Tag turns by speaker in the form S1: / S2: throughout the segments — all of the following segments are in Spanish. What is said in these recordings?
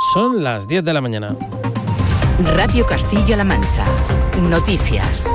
S1: Son las 10 de la mañana.
S2: Radio Castilla-La Mancha. Noticias.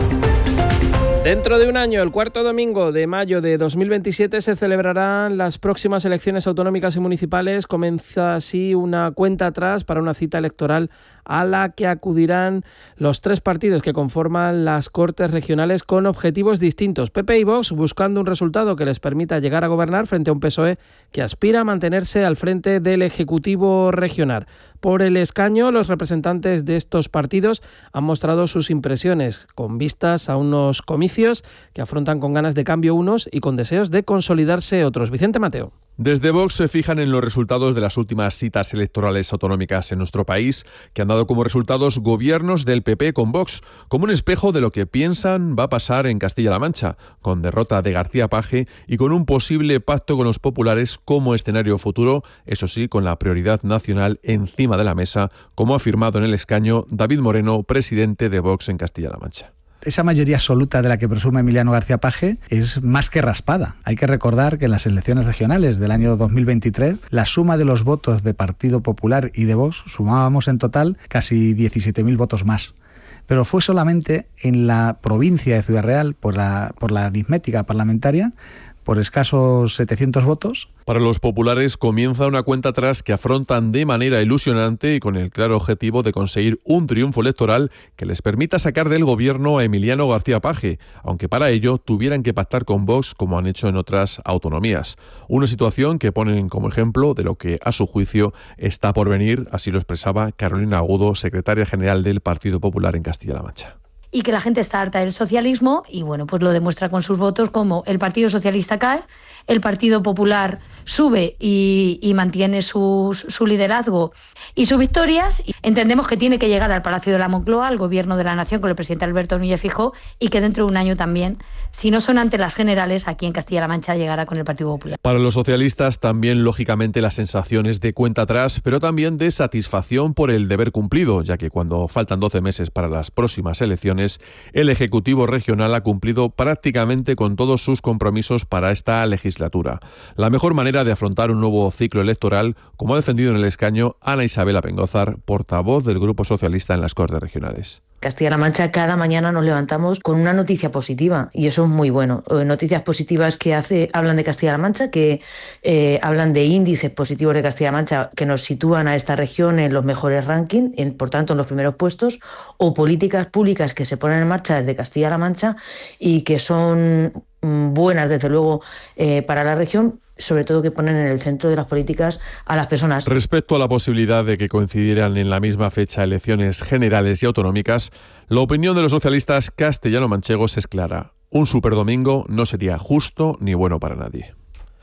S1: Dentro de un año, el cuarto domingo de mayo de 2027, se celebrarán las próximas elecciones autonómicas y municipales. Comienza así una cuenta atrás para una cita electoral a la que acudirán los tres partidos que conforman las Cortes regionales con objetivos distintos. PP y Vox buscando un resultado que les permita llegar a gobernar frente a un PSOE que aspira a mantenerse al frente del Ejecutivo regional. Por el escaño, los representantes de estos partidos han mostrado sus impresiones con vistas a unos comicios que afrontan con ganas de cambio unos y con deseos de consolidarse otros. Vicente Mateo.
S3: Desde Vox se fijan en los resultados de las últimas citas electorales autonómicas en nuestro país, que han dado como resultados gobiernos del PP con Vox, como un espejo de lo que piensan va a pasar en Castilla-La Mancha, con derrota de García Page y con un posible pacto con los populares como escenario futuro, eso sí, con la prioridad nacional encima de la mesa, como ha afirmado en el escaño David Moreno, presidente de Vox en Castilla-La Mancha.
S4: Esa mayoría absoluta de la que presume Emiliano García Page es más que raspada. Hay que recordar que en las elecciones regionales del año 2023, la suma de los votos de Partido Popular y de Vox sumábamos en total casi 17.000 votos más. Pero fue solamente en la provincia de Ciudad Real, por la aritmética parlamentaria, por escasos 700 votos.
S3: Para los populares comienza una cuenta atrás que afrontan de manera ilusionante y con el claro objetivo de conseguir un triunfo electoral que les permita sacar del gobierno a Emiliano García Page, aunque para ello tuvieran que pactar con Vox como han hecho en otras autonomías. Una situación que ponen como ejemplo de lo que a su juicio está por venir, así lo expresaba Carolina Agudo, secretaria general del Partido Popular en Castilla-La Mancha.
S5: Y que la gente está harta del socialismo y bueno, pues lo demuestra con sus votos, como el Partido Socialista cae, el Partido Popular sube y mantiene su liderazgo y sus victorias. Entendemos que tiene que llegar al Palacio de la Moncloa, al Gobierno de la Nación con el presidente Alberto Núñez Feijóo, y que dentro de un año también, si no son ante las generales, aquí en Castilla-La Mancha llegará con el Partido Popular.
S3: Para los socialistas también, lógicamente, las sensaciones de cuenta atrás, pero también de satisfacción por el deber cumplido, ya que cuando faltan 12 meses para las próximas elecciones, el Ejecutivo regional ha cumplido prácticamente con todos sus compromisos para esta legislatura. La mejor manera de afrontar un nuevo ciclo electoral, como ha defendido en el escaño Ana Isabel Apengozar, portavoz del Grupo Socialista en las Cortes regionales.
S6: Castilla-La Mancha, cada mañana nos levantamos con una noticia positiva y eso es muy bueno. Noticias positivas que hablan de Castilla-La Mancha, que hablan de índices positivos de Castilla-La Mancha que nos sitúan a esta región en los mejores rankings, por tanto en los primeros puestos, o políticas públicas que se ponen en marcha desde Castilla-La Mancha y que son buenas desde luego para la región, sobre todo que ponen en el centro de las políticas a las personas.
S3: Respecto a la posibilidad de que coincidieran en la misma fecha elecciones generales y autonómicas, la opinión de los socialistas castellano-manchegos es clara. Un superdomingo no sería justo ni bueno para nadie.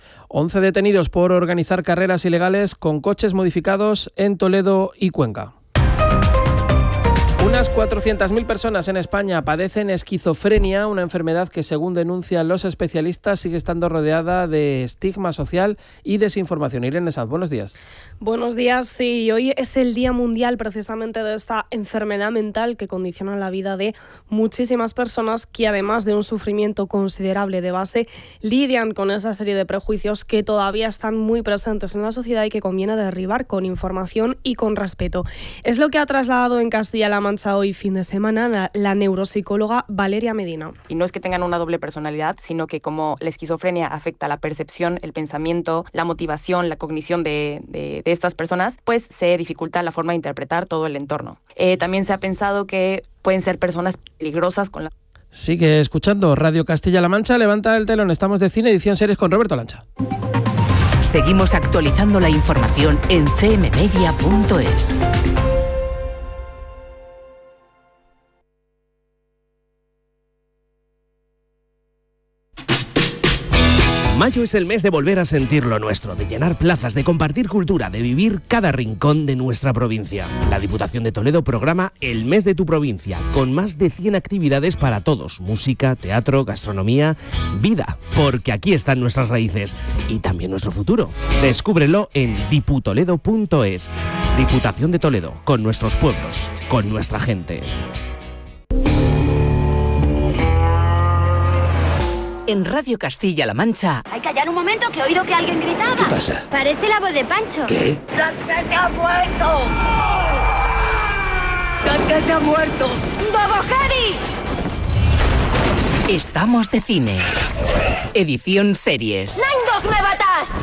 S1: 11 detenidos por organizar carreras ilegales con coches modificados en Toledo y Cuenca. Unas 400.000 personas en España padecen esquizofrenia, una enfermedad que, según denuncian los especialistas, sigue estando rodeada de estigma social y desinformación. Irene Sanz, buenos días.
S7: Buenos días, sí. Hoy es el Día Mundial precisamente de esta enfermedad mental que condiciona la vida de muchísimas personas que, además de un sufrimiento considerable de base, lidian con esa serie de prejuicios que todavía están muy presentes en la sociedad y que conviene derribar con información y con respeto. Es lo que ha trasladado en Castilla-La Mancha hoy fin de semana la neuropsicóloga Valeria Medina.
S8: Y no es que tengan una doble personalidad, sino que como la esquizofrenia afecta la percepción, el pensamiento, la motivación, la cognición de estas personas, pues se dificulta la forma de interpretar todo el entorno. También se ha pensado que pueden ser personas peligrosas con la...
S1: Sigue escuchando Radio Castilla-La Mancha, levanta el telón, estamos de cine, edición series con Roberto Lancha.
S2: Seguimos actualizando la información en cmmedia.es.
S9: Mayo es el mes de volver a sentir lo nuestro, de llenar plazas, de compartir cultura, de vivir cada rincón de nuestra provincia. La Diputación de Toledo programa El Mes de tu Provincia, con más de 100 actividades para todos. Música, teatro, gastronomía, vida, porque aquí están nuestras raíces y también nuestro futuro. Descúbrelo en diputoledo.es. Diputación de Toledo, con nuestros pueblos, con nuestra gente.
S2: En Radio Castilla-La Mancha.
S10: Hay que callar un momento, que he oído que alguien gritaba.
S11: ¿Qué pasa?
S10: Parece la voz de Pancho.
S11: ¿Qué?
S10: ¡Que ha muerto! ¡Que ha muerto! ¡Bobo Harry!
S2: Estamos de cine. Edición series.
S10: ¡Nine Dog, me batas!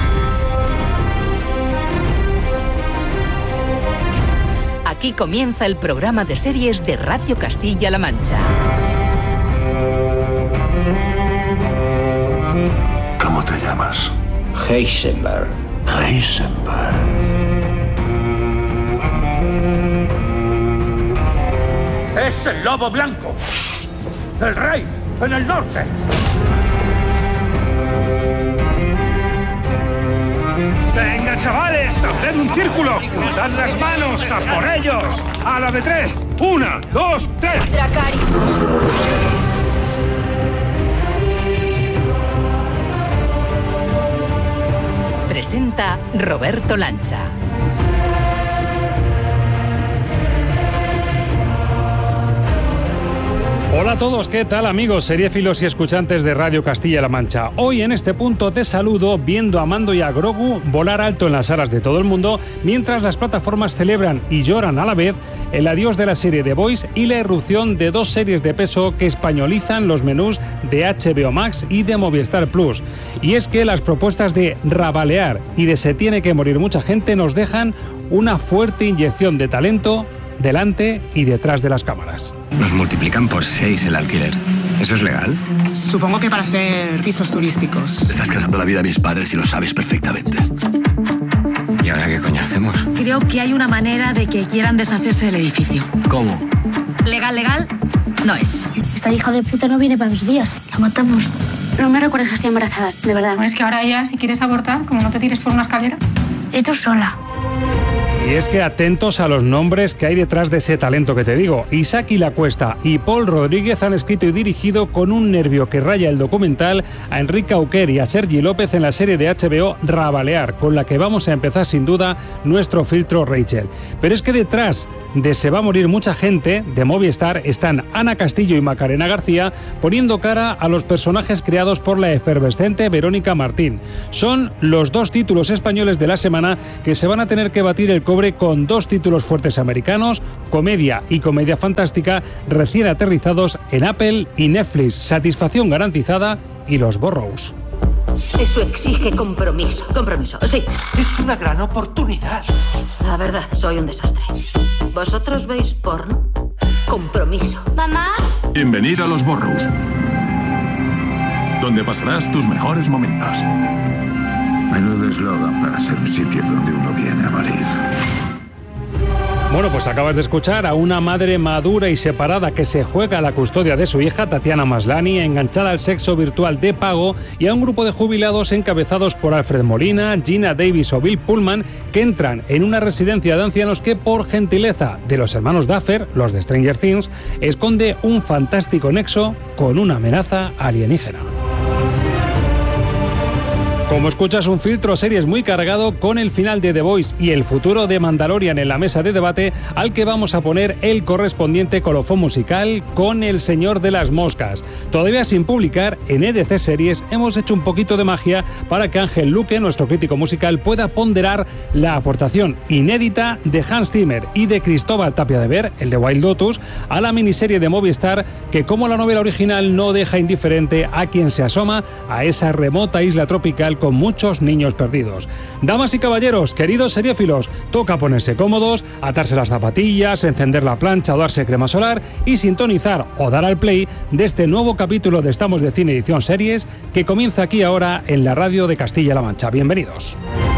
S2: Aquí comienza el programa de series de Radio Castilla-La Mancha.
S11: ¿Cómo te llamas?
S12: Heisenberg.
S11: Heisenberg.
S12: ¡Es el lobo blanco! ¡El rey en el norte!
S13: ¡Venga, chavales! ¡Haced un círculo! ¡Dad las manos! ¡A por ellos! ¡A la de 3! 1, 2, 3.
S10: Dracari.
S2: Presenta Roberto Lancha.
S14: Hola a todos, ¿qué tal amigos, seriéfilos y escuchantes de Radio Castilla-La Mancha? Hoy en este punto te saludo viendo a Mando y a Grogu volar alto en las salas de todo el mundo, mientras las plataformas celebran y lloran a la vez el adiós de la serie The Boys y la irrupción de dos series de peso que españolizan los menús de HBO Max y de Movistar Plus. Y es que las propuestas de Rabalear y de Se tiene que morir mucha gente nos dejan una fuerte inyección de talento delante y detrás de las cámaras.
S15: Nos multiplican por 6 el alquiler. ¿Eso es legal?
S16: Supongo que para hacer pisos turísticos.
S15: Te estás cargando la vida a mis padres y lo sabes perfectamente. ¿Y ahora qué coño hacemos?
S16: Creo que hay una manera de que quieran deshacerse del edificio.
S15: ¿Cómo?
S16: Legal, no es.
S17: Esta hija de puta no viene para 2 días. La matamos. No me recuerdes que estoy embarazada, de verdad.
S18: Es que ahora ya, si quieres abortar, como no te tires por una escalera.
S17: Y tú sola.
S14: Y es que atentos a los nombres que hay detrás de ese talento que te digo. Isaki Lacuesta y Paul Rodríguez han escrito y dirigido con un nervio que raya el documental a Enrique Auquer y a Sergi López en la serie de HBO Rabalear, con la que vamos a empezar sin duda nuestro filtro Rachel. Pero es que detrás de Se va a morir mucha gente, de Movistar, están Ana Castillo y Macarena García poniendo cara a los personajes creados por la efervescente Verónica Martín. Son los 2 títulos españoles de la semana que se van a tener que batir el cobre con 2 títulos fuertes americanos, comedia y comedia fantástica, recién aterrizados en Apple y Netflix. Satisfacción garantizada y los Burrows.
S19: Eso exige compromiso. Compromiso, sí.
S12: Es una gran oportunidad.
S19: La verdad, soy un desastre. ¿Vosotros veis porno? Compromiso.
S10: ¿Mamá?
S11: Bienvenida a los Burrows, donde pasarás tus mejores momentos.
S20: Menudo eslogan para ser un sitio donde uno viene a morir.
S14: Bueno, pues acabas de escuchar a una madre madura y separada que se juega la custodia de su hija, Tatiana Maslany, enganchada al sexo virtual de pago, y a un grupo de jubilados encabezados por Alfred Molina, Gina Davis o Bill Pullman, que entran en una residencia de ancianos que, por gentileza de los hermanos Duffer, los de Stranger Things, esconde un fantástico nexo con una amenaza alienígena. Como escuchas, un filtro series muy cargado con el final de The Boys y el futuro de Mandalorian en la mesa de debate, al que vamos a poner el correspondiente colofón musical con El Señor de las Moscas. Todavía sin publicar, en EDC Series hemos hecho un poquito de magia para que Ángel Luque, nuestro crítico musical, pueda ponderar la aportación inédita de Hans Zimmer y de Cristóbal Tapia de Ver, el de Wild Lotus, a la miniserie de Movistar que, como la novela original, no deja indiferente a quien se asoma a esa remota isla tropical con muchos niños perdidos. Damas y caballeros, queridos seriéfilos, toca ponerse cómodos, atarse las zapatillas, encender la plancha o darse crema solar y sintonizar o dar al play de este nuevo capítulo de Estamos de Cine Edición Series que comienza aquí ahora en la radio de Castilla-La Mancha. Bienvenidos.